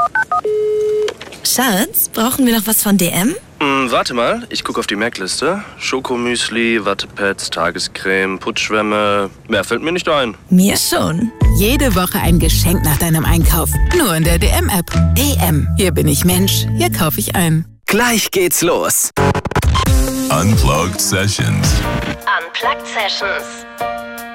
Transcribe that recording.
Schatz, brauchen wir noch was von DM? Warte mal, ich gucke auf die Merkliste. Schokomüsli, Wattepads, Tagescreme, Putzschwämme. Mehr fällt mir nicht ein. Mir schon. Jede Woche ein Geschenk nach deinem Einkauf. Nur in der DM-App. DM. Hier bin ich Mensch. Hier kaufe ich ein. Gleich geht's los. Unplugged Sessions. Unplugged Sessions.